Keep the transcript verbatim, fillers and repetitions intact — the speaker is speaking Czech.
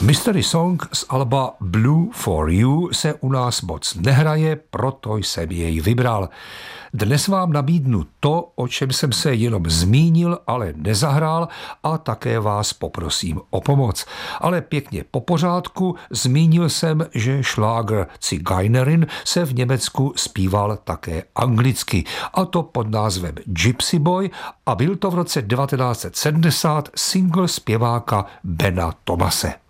Mystery Song z alba Blue for You se u nás moc nehraje, proto jsem jej vybral. Dnes vám nabídnu to, o čem jsem se jenom zmínil, ale nezahrál, a také vás poprosím o pomoc. Ale pěkně po pořádku zmínil jsem, že šláger Zigeunerin se v Německu zpíval také anglicky, a to pod názvem Gypsy Boy, a byl to v roce devatenáct set sedmdesát single zpěváka Bena Thomase.